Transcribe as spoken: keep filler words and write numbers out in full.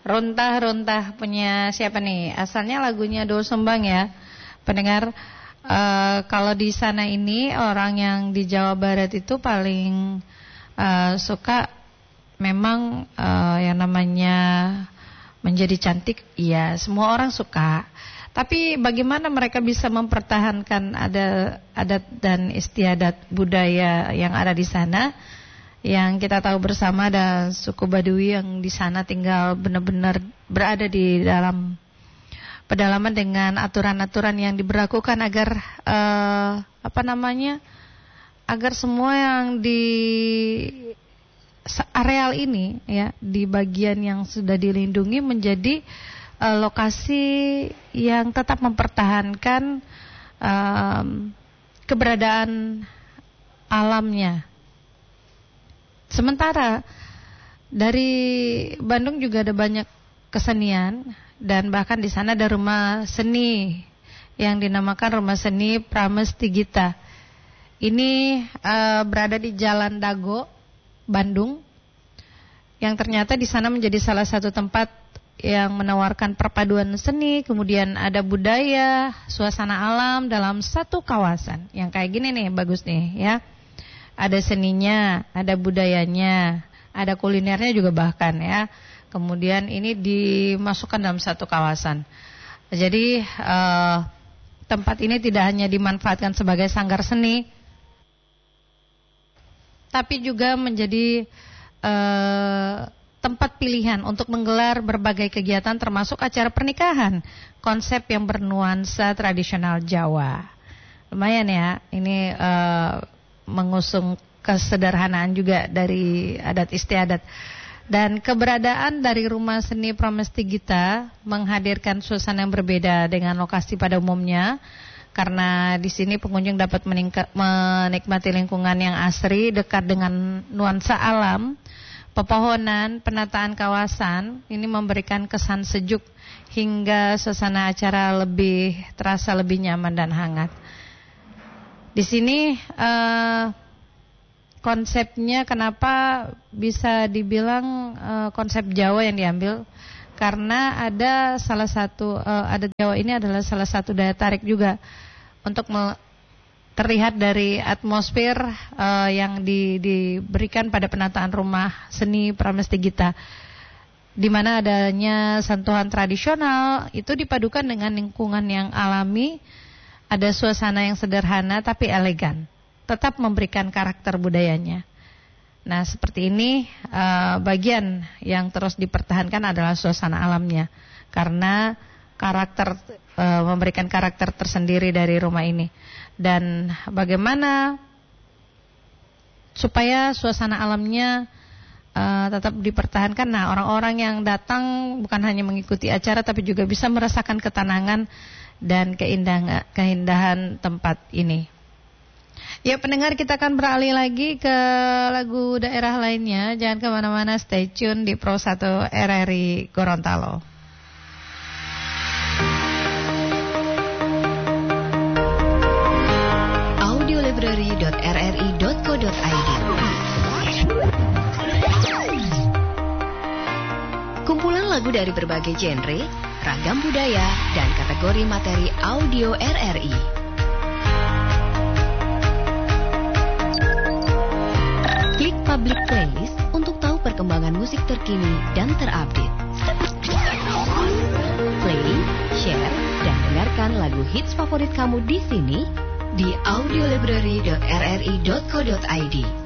Runtah-runtah punya siapa nih? Asalnya lagunya Doel Sumbang ya. Pendengar, uh, kalau di sana ini orang yang di Jawa Barat itu paling uh, suka memang uh, yang namanya menjadi cantik. Iya, semua orang suka. Tapi bagaimana mereka bisa mempertahankan ada adat dan istiadat budaya yang ada di sana? Yang kita tahu bersama ada suku Baduy yang di sana tinggal benar-benar berada di dalam pedalaman dengan aturan-aturan yang diberlakukan agar uh, apa namanya? Agar semua yang di areal ini ya, di bagian yang sudah dilindungi menjadi Uh, lokasi yang tetap mempertahankan um, keberadaan alamnya. Sementara dari Bandung juga ada banyak kesenian dan bahkan di sana ada rumah seni yang dinamakan Rumah Seni Pramestigita. Ini uh, berada di Jalan Dago, Bandung, yang ternyata di sana menjadi salah satu tempat yang menawarkan perpaduan seni, kemudian ada budaya, suasana alam dalam satu kawasan. Yang kayak gini nih, bagus nih ya. Ada seninya, ada budayanya, ada kulinernya juga bahkan ya. Kemudian ini dimasukkan dalam satu kawasan. Jadi eh, tempat ini tidak hanya dimanfaatkan sebagai sanggar seni, tapi juga menjadi eh, tempat pilihan untuk menggelar berbagai kegiatan termasuk acara pernikahan, konsep yang bernuansa tradisional Jawa. Lumayan ya, ini uh, mengusung kesederhanaan juga dari adat istiadat. Dan keberadaan dari Rumah Seni Pramestigita menghadirkan suasana yang berbeda dengan lokasi pada umumnya, karena di sini pengunjung dapat meningkat, menikmati lingkungan yang asri, dekat dengan nuansa alam. Pepohonan, penataan kawasan ini memberikan kesan sejuk hingga suasana acara lebih terasa lebih nyaman dan hangat. Di sini uh, konsepnya kenapa bisa dibilang uh, konsep Jawa yang diambil? Karena ada salah satu uh, adat Jawa ini adalah salah satu daya tarik juga untuk me- terlihat dari atmosfer uh, yang di, diberikan pada penataan Rumah Seni Pramestigita, di mana adanya sentuhan tradisional itu dipadukan dengan lingkungan yang alami, ada suasana yang sederhana tapi elegan, tetap memberikan karakter budayanya. Nah seperti ini uh, bagian yang terus dipertahankan adalah suasana alamnya, karena karakter uh, memberikan karakter tersendiri dari rumah ini. Dan bagaimana supaya suasana alamnya uh, tetap dipertahankan. Nah, orang-orang yang datang bukan hanya mengikuti acara tapi juga bisa merasakan ketenangan dan keindahan, keindahan tempat ini. Ya pendengar, kita akan beralih lagi ke lagu daerah lainnya. Jangan kemana-mana, stay tune di Pro satu R R I Gorontalo. library dot r r i dot co dot i d. Kumpulan lagu dari berbagai genre, ragam budaya, dan kategori materi audio R R I. Klik Public Playlist untuk tahu perkembangan musik terkini dan terupdate. Play, share, dan dengarkan lagu hits favorit kamu di sini di audio library dot r r i dot co dot i d.